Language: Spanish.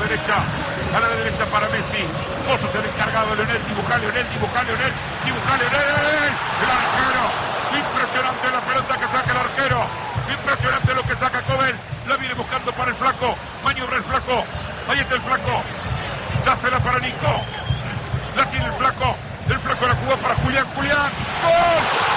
a la derecha para Messi. Vos sos el encargado, Leonel, dibuja Leonel. El arquero, impresionante la pelota que saca el arquero, impresionante lo que saca Cobel, la viene buscando para el flaco, maniobra el flaco, ahí está el flaco, dásela para Nico, la tiene el flaco la jugó para Julián, ¡gol!